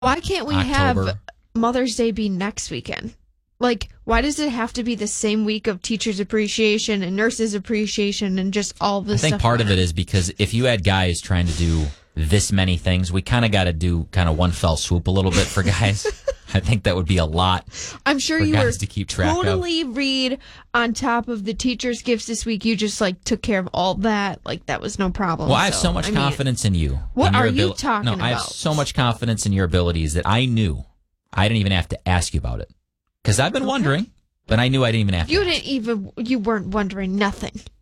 Why can't we October. have Mother's Day be next weekend? Like, why does it have to be the same week of Teachers Appreciation and Nurses Appreciation and just all this I think stuff? part of it is because if you had guys trying to do this many things, we kind of got to do kind of one fell swoop a little bit for guys. I think that would be a lot. I'm sure for you guys were to keep track of. totally read on top of the teachers' gifts this week. You just like took care of all that. Like that was no problem. Well, I have so much confidence in you. What in your are you talking No, I have about? so much confidence in your abilities that I knew I didn't even have to ask you about it. Because I've been wondering, but I knew I didn't even have to. You weren't wondering nothing.